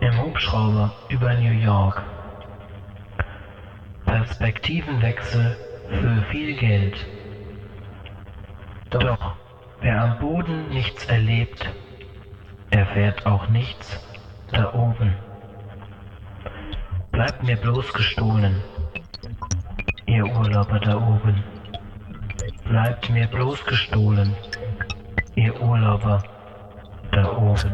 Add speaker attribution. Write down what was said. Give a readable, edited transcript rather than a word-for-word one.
Speaker 1: Im Hubschrauber über New York. Perspektivenwechsel für viel Geld. Doch wer am Boden nichts erlebt, erfährt auch nichts da oben. Bleibt mir bloß gestohlen, ihr Urlauber da oben. Bleibt mir bloß gestohlen, ihr Urlauber da oben.